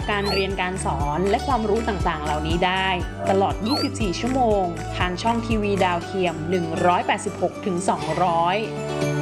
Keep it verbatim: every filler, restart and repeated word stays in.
การเรียนการสอนและความรู้ต่างๆเหล่านี้ได้ตลอด ยี่สิบสี่ ชั่วโมงทางช่องทีวีดาวเทียม หนึ่งร้อยแปดสิบหกถึงสองร้อย